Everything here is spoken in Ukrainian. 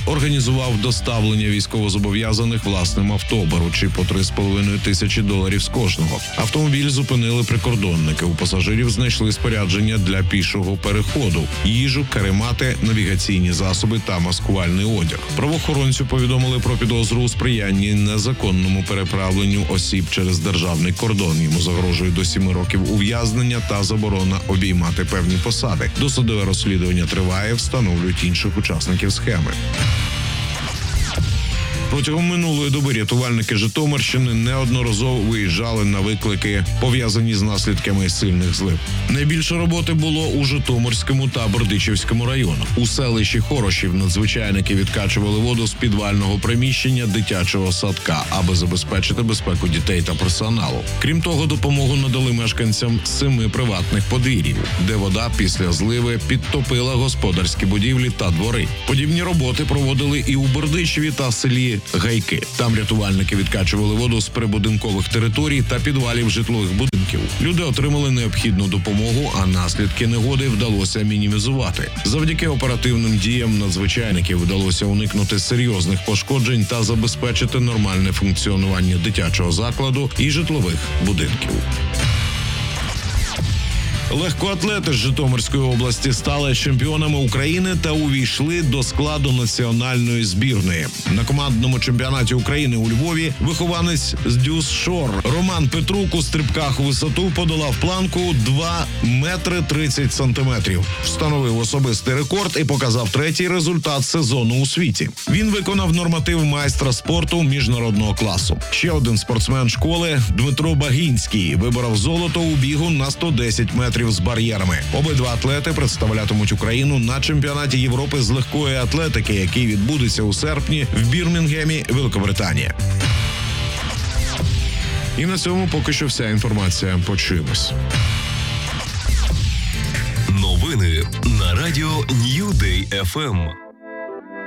організував доставлення військовозобов'язаних власним авто, беручи по $3,5 тисячі з кожного. Автомобіль зупинили прикордонники. У пасажирів знайшли спорядження для пішого переходу, їжу, каремати, навігаційні засоби та маскувальний одяг. Правоохоронцю повідомили про підозру у сприянні незаконному переправленню осіб через державний кордон. Йому загрожує до 7 років ув'язнення та заборона обіймати певні посади. Досудове розслідування триває, встановлюють інших учасників схеми. Протягом минулої доби рятувальники Житомирщини неодноразово виїжджали на виклики, пов'язані з наслідками сильних злив. Найбільше роботи було у Житомирському та Бердичівському районах. У селищі Хорошів надзвичайники відкачували воду з підвального приміщення дитячого садка, аби забезпечити безпеку дітей та персоналу. Крім того, допомогу надали мешканцям 7 приватних подвір'їв, де вода після зливи підтопила господарські будівлі та двори. Подібні роботи проводили і у Бердичеві та селі Гайки. Там рятувальники відкачували воду з прибудинкових територій та підвалів житлових будинків. Люди отримали необхідну допомогу, а наслідки негоди вдалося мінімізувати. Завдяки оперативним діям надзвичайників вдалося уникнути серйозних пошкоджень та забезпечити нормальне функціонування дитячого закладу і житлових будинків. Легкоатлети з Житомирської області стали чемпіонами України та увійшли до складу національної збірної. На командному чемпіонаті України у Львові вихованець з Дюс Шор Роман Петрук у стрибках у висоту подолав планку 2 метри 30 сантиметрів. Встановив особистий рекорд і показав 3-й результат сезону у світі. Він виконав норматив майстра спорту міжнародного класу. Ще один спортсмен школи Дмитро Багінський виборов золото у бігу на 110 метрів з бар'єрами. Обидва атлети представлятимуть Україну на чемпіонаті Європи з легкої атлетики, який відбудеться у серпні в Бірмінгемі, Великобританія. І на цьому поки що вся інформація. Почуємось. Новини на радіо New Day FM.